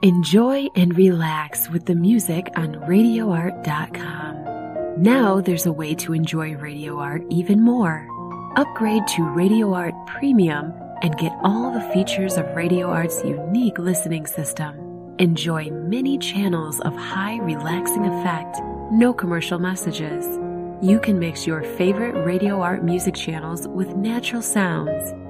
Enjoy and relax with the music on RadioArt.com. Now there's a way to enjoy Radio Art even more. Upgrade to Radio Art Premium and get all the features of Radio Art's unique listening system. Enjoy many channels of high relaxing effect, no commercial messages. You can mix your favorite Radio Art music channels with natural sounds,